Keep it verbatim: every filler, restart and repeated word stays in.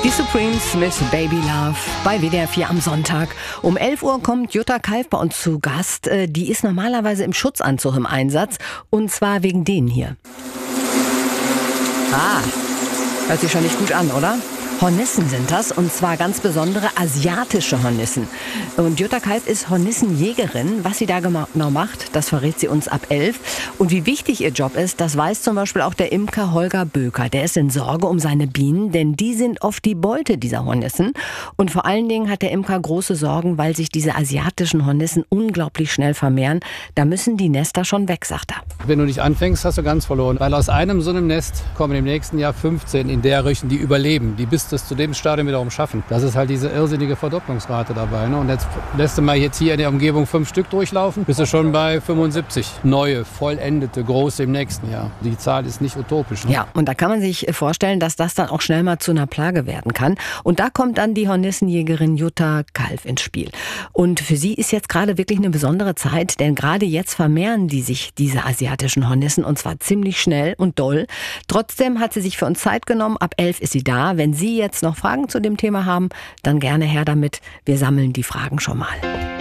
Die Supremes mit Baby Love bei W D R vier am Sonntag. Um elf Uhr kommt Jutta Kalf bei uns zu Gast. Die ist normalerweise im Schutzanzug im Einsatz. Und zwar wegen denen hier. Ah, hört sich schon nicht gut an, oder? Hornissen sind das, und zwar ganz besondere asiatische Hornissen. Und Jutta Kalf ist Hornissenjägerin. Was sie da genau macht, das verrät sie uns ab elf. Und wie wichtig ihr Job ist, das weiß zum Beispiel auch der Imker Holger Böker. Der ist in Sorge um seine Bienen, denn die sind oft die Beute dieser Hornissen. Und vor allen Dingen hat der Imker große Sorgen, weil sich diese asiatischen Hornissen unglaublich schnell vermehren. Da müssen die Nester schon weg, sagt er. Wenn du nicht anfängst, hast du ganz verloren. Weil aus einem so einem Nest kommen im nächsten Jahr fünfzehn in der Richtung, die überleben. Die bis das zu dem Stadium wiederum schaffen. Das ist halt diese irrsinnige Verdopplungsrate dabei. Ne? Und jetzt lässt du mal jetzt hier in der Umgebung fünf Stück durchlaufen, bist du schon bei fünfundsiebzig neue, vollendete, große im nächsten Jahr. Die Zahl ist nicht utopisch. Ne? Ja, und da kann man sich vorstellen, dass das dann auch schnell mal zu einer Plage werden kann. Und da kommt dann die Hornissenjägerin Jutta Kalf ins Spiel. Und für sie ist jetzt gerade wirklich eine besondere Zeit, denn gerade jetzt vermehren die sich, diese asiatischen Hornissen, und zwar ziemlich schnell und doll. Trotzdem hat sie sich für uns Zeit genommen. Ab elf ist sie da. Wenn Sie jetzt noch Fragen zu dem Thema haben, dann gerne her damit. Wir sammeln die Fragen schon mal.